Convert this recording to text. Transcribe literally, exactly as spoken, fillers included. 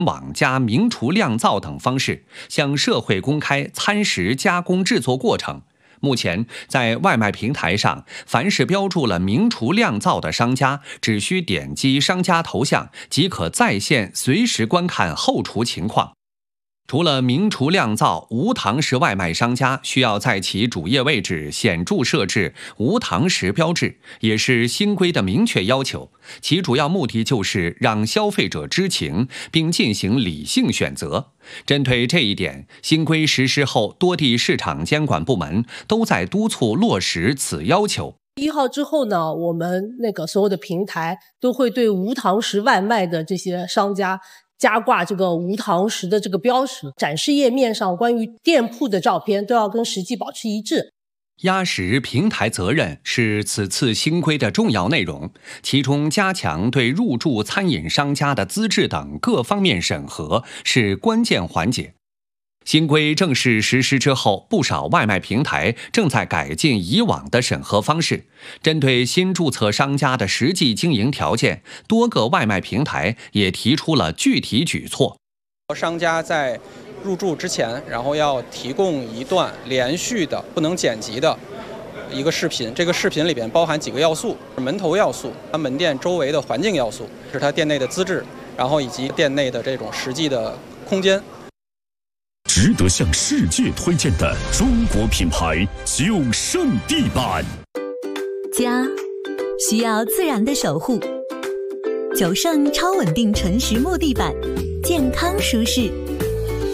网加明厨亮灶等方式，向社会公开餐食加工制作过程。目前，在外卖平台上，凡是标注了明厨亮灶的商家，只需点击商家头像，即可在线随时观看后厨情况。除了明厨亮灶，无堂食外卖商家需要在其主页位置显著设置无堂食标志，也是新规的明确要求。其主要目的就是让消费者知情，并进行理性选择。针对这一点，新规实施后，多地市场监管部门都在督促落实此要求。 一号之后呢，我们那个所有的平台都会对无堂食外卖的这些商家加挂这个无堂食的这个标识，展示页面上关于店铺的照片都要跟实际保持一致。 压实平台责任是此次新规的重要内容，其中加强对入驻餐饮商家的资质等各方面审核是关键环节。新规正式实施之后，不少外卖平台正在改进以往的审核方式。针对新注册商家的实际经营条件，多个外卖平台也提出了具体举措。 商家在入驻之前，然后要提供一段连续的、不能剪辑的一个视频。这个视频里边包含几个要素：门头要素、它门店周围的环境要素，是它店内的资质，然后以及店内的这种实际的空间。 值得向世界推荐的中国品牌九胜地板。 家需要自然的守护，九胜超稳定纯实木地板，健康舒适，